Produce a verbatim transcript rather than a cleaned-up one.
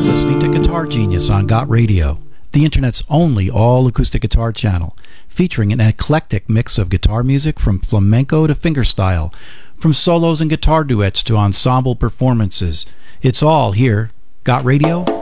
listening to Guitar Genius on Got Radio, the internet's only all-acoustic guitar channel, featuring an eclectic mix of guitar music from flamenco to fingerstyle, from solos and guitar duets to ensemble performances. It's all here. Got Radio?